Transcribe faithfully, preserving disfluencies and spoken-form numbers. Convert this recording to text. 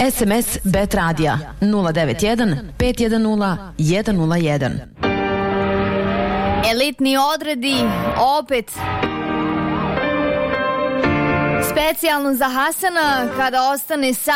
S M S Bet Radija nula devet jedan pet jedan nula jedan nula jedan. Elitni odredi opet specijalno za Hasana kada ostane sam